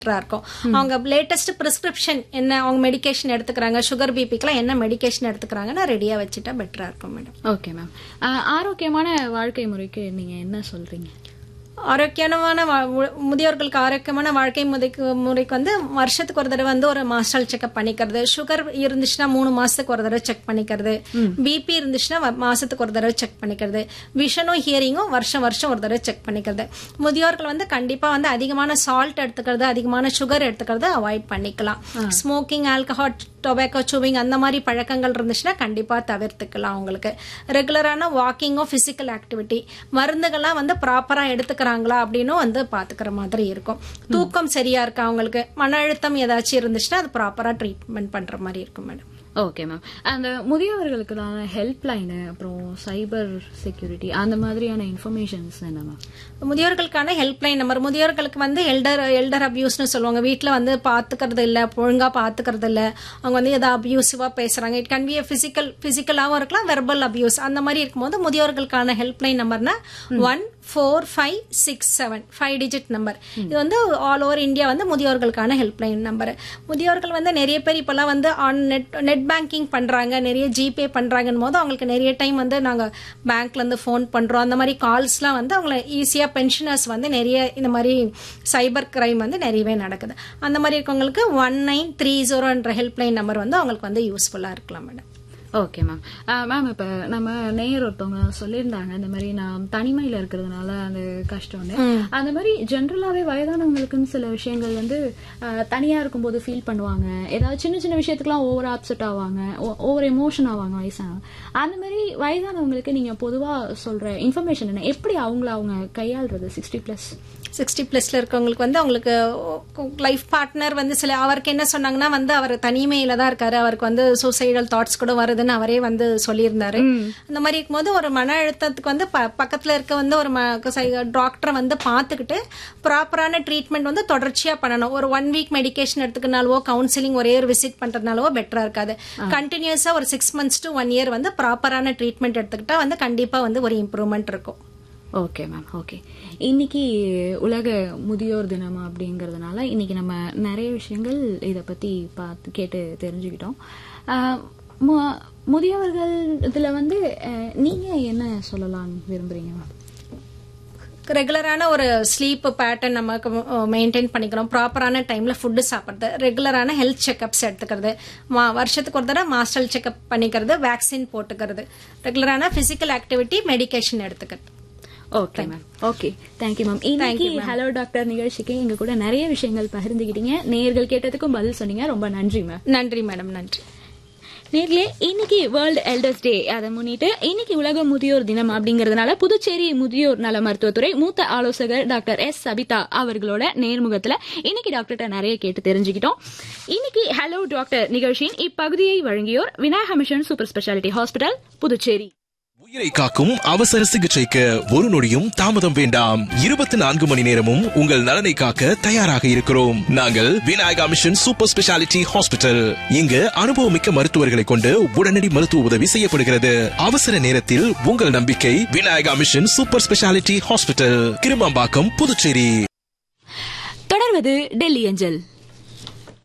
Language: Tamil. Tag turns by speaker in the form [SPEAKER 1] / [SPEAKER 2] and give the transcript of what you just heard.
[SPEAKER 1] இருக்கும். அவங்க லேட்டஸ்ட் பிரிஸ்கிரிப்ஷன் என்ன, அவங்க மெடிகேஷன் எடுத்துக்கிறாங்க, சுகர் பிபிக்கெல்லாம் என்ன மெடிகேஷன் எடுத்துக்கிறாங்கன்னா ரெடியா வச்சுட்டா பெட்டரா இருக்கும் மேடம்.
[SPEAKER 2] Okay ma'am. ஆரோக்கியமான வாழ்க்கை முறைக்கு நீங்க என்ன சொல்றீங்க?
[SPEAKER 1] ஆரோக்கியமான முதியோர்களுக்கு ஆரோக்கியமான வாழ்க்கை முறைக்கு வந்து வருஷத்துக்கு ஒரு தடவை வந்து ஒரு மாஸ்டர் செக்அப் பண்ணிக்கிறது, சுகர் இருந்துச்சுன்னா 3 மாசத்துக்கு ஒரு தடவை செக் பண்ணிக்கிறது, பிபி இருந்துச்சுன்னா மாசத்துக்கு ஒரு தடவை செக் பண்ணிக்கிறது, விஷனும் ஹியரிங்கும் வருஷம் ஒரு தடவை செக் பண்ணிக்கிறது. முதியோர்கள் வந்து கண்டிப்பா வந்து அதிகமான சால்ட் எடுத்துக்கிறது, அதிகமான சுகர் எடுத்துக்கிறது அவாய்ட் பண்ணிக்கலாம். ஸ்மோக்கிங், ஆல்கஹால், டொபாக்கோ சூவிங் அந்த மாதிரி பழக்கங்கள் இருந்துச்சுன்னா கண்டிப்பா தவிர்த்துக்கலாம். அவங்களுக்கு ரெகுலரான வாக்கிங்கோ பிசிக்கல் ஆக்டிவிட்டி, மருந்துகள்லாம் வந்து ப்ராப்பரா எடுத்துக்கிறாங்களா அப்படின்னு வந்து பாத்துக்கிற மாதிரி இருக்கும். தூக்கம் சரியா இருக்கா, அவங்களுக்கு மன அழுத்தம் ஏதாச்சும் இருந்துச்சுன்னா அது ப்ராப்பரா ட்ரீட்மெண்ட் பண்ற மாதிரி இருக்கும் மேடம்.
[SPEAKER 2] Okay ma'am. அந்த முதியவர்களுக்கான ஹெல்ப் லைன், அப்புறம் சைபர் செக்யூரிட்டி அந்த மாதிரியான இன்ஃபர்மேஷன்ஸ் என்ன மேம்?
[SPEAKER 1] முதியோர்களுக்கான ஹெல்ப் லைன் நம்பர், முதியோர்களுக்கு வந்து எல்டர் அபியூஸ்னு சொல்லுவாங்க. வீட்டில் வந்து பாத்துக்கிறது இல்லை, ஒழுங்கா பாத்துக்கிறது இல்லை, அவங்க வந்து ஏதாவது அபியூசிவா பேசுறாங்க. இட் கேன் பி பிசிக்கலாவும் இருக்கலாம், வெர்பல் அபியூஸ். அந்த மாதிரி இருக்கும்போது முதியோர்களுக்கான ஹெல்ப் லைன் நம்பர்னா 14567 5 டிஜிட் நம்பர். இது வந்து ஆல் ஓவர் இந்தியா வந்து முதியோர்களுக்கான ஹெல்ப் லைன் நம்பர். முதியோர்கள் வந்து நிறைய பேர் இப்பெல்லாம் வந்து நெட் பேங்கிங் பண்றாங்க, நிறைய ஜிபே பண்றாங்கன்னு போது அவங்களுக்கு நிறைய டைம் வந்து நாங்க பேங்க்ல இருந்து போன் பண்றோம். அந்த மாதிரி கால்ஸ்லாம் வந்து அவங்களை ஈஸியா பென்ஷனர்ஸ் வந்து நிறைய இந்த மாதிரி சைபர் கிரைம் வந்து நிறையவே நடக்குது. அந்த மாதிரி இருக்கவங்களுக்கு 1930 ஹெல்ப் லைன் நம்பர் வந்து அவங்களுக்கு வந்து யூஸ்ஃபுல்லா இருக்கலாம் மேடம்.
[SPEAKER 2] Okay ma'am. மேம், இப்ப நம்ம நேயர் ஒருத்தவங்க சொல்லியிருந்தாங்க இந்த மாதிரி நான் தனிமையில இருக்கிறதுனால அந்த கஷ்டம்னு. அந்த மாதிரி ஜென்ரலாவே வயதானவங்களுக்குன்னு சில விஷயங்கள் வந்து தனியா இருக்கும்போது ஃபீல் பண்ணுவாங்க. ஏதாவது சின்ன சின்ன விஷயத்துக்குலாம் ஓவர் அப்செட் ஆவாங்க, ஓவர் எமோஷன் ஆவாங்க வயசானவங்க. அந்த மாதிரி வயதானவங்களுக்கு நீங்க பொதுவா சொல்ற இன்ஃபர்மேஷன் என்ன, எப்படி அவங்க கையாளுறது?
[SPEAKER 1] 60+ இருக்கவங்களுக்கு வந்து அவங்களுக்கு லைஃப் பார்ட்னர் வந்து சில அவருக்கு என்ன சொன்னாங்கன்னா வந்து அவர் தனிமையில தான் இருக்காரு, அவருக்கு வந்து சூசைடல் தாட்ஸ் கூட வருதுன்னு அவரே வந்து சொல்லியிருந்தாரு. அந்த மாதிரி இருக்கும்போது ஒரு மன அழுத்தத்துக்கு வந்து பக்கத்துல இருக்க வந்து ஒரு டாக்டரை வந்து பாத்துக்கிட்டு ப்ராப்பரான ட்ரீட்மெண்ட் வந்து தொடர்ச்சியா பண்ணணும். ஒரு 1 வீக் மெடிகேஷன் எடுத்துக்கனாலவோ கவுன்சிலிங் ஒரே ஒரு விசிட் பண்றதுனாலவோ பெட்டரா இருக்காது. கண்டினியூஸா ஒரு 6 months to 1 year வந்து ப்ராப்பரான ட்ரீட்மெண்ட் எடுத்துக்கிட்டா வந்து கண்டிப்பா வந்து ஒரு இம்ப்ரூவ்மெண்ட் இருக்கும்.
[SPEAKER 2] Okay ma'am. ஓகே, இன்னைக்கு உலக முதியோர் தினம் அப்படிங்கறதுனால இன்னைக்கு நம்ம நிறைய விஷயங்கள் இத பத்தி கேட்டு தெரிஞ்சுக்கிட்டோம். முதியவர்கள் இதுல வந்து நீங்க என்ன சொல்லலாம் விரும்புறீங்க மேம்?
[SPEAKER 1] ரெகுலரான ஒரு ஸ்லீப் பேட்டர்ன் நமக்கு மெயின்டைன் பண்ணிக்கிறோம், ப்ராப்பரான டைம்ல ஃபுட்டு சாப்பிட்றது, ரெகுலரான ஹெல்த் செக்அப்ஸ் எடுத்துக்கிறது, வருஷத்துக்கு ஒரு தடவை மாஸ்டர் செக்அப் பண்ணிக்கிறது, வேக்சின் போட்டுக்கிறது, ரெகுலரான பிசிக்கல் ஆக்டிவிட்டி, மெடிகேஷன் எடுத்துக்கிறது.
[SPEAKER 2] Okay ma'am. Okay, thank you ma'am. இன்னைக்கு ஹலோ டாக்டர் நிகழ்ச்சிக்கு எங்க கூட நிறைய விஷயங்கள் பகிர்ந்துக்கிட்டீங்க. நேயர்கள் கேட்டதுக்கும் பதில் சொன்னீங்க. ரொம்ப நன்றி மேம்.
[SPEAKER 1] நன்றி மேடம். நன்றி
[SPEAKER 2] நேர்களே. இன்னைக்கு வேர்ல்டு எல்டர்ஸ் டே, அதை முன்னிட்டு இன்னைக்கு உலக முதியோர் தினம் அப்படிங்கறதுனால புதுச்சேரி முதியோர் நல மருத்துவத்துறை மூத்த ஆலோசகர் டாக்டர் எஸ் சபிதா அவர்களோட நேர்முகத்துல இன்னைக்கு டாக்டர்கிட்ட நிறைய கேட்டு தெரிஞ்சுக்கிட்டோம். இன்னைக்கு ஹலோ டாக்டர் நிகழ்ச்சியின் இப்பகுதியை வழங்கியோர் Vinayaka mission super speciality hospital, Puducherry.
[SPEAKER 3] உயிரை காக்கும் அவசர சிகிச்சைக்கு ஒரு நொடியும் தாமதம் வேண்டாம். 24 மணி நேரமும் உங்கள் நலனை காக்க தயாராக இருக்கிறோம். நாங்கள் Vinayaka mission super speciality hospital. இங்கு அனுபவமிக்க மருத்துவர்களை கொண்டு உடனடி மருத்துவ உதவி செய்யப்படுகிறது. அவசர நேரத்தில் உங்கள் நம்பிக்கை Vinayaka mission super speciality hospital, Kirumampakkam, Puducherry.
[SPEAKER 2] தொடர்வது டெல்லி அஞ்சல்.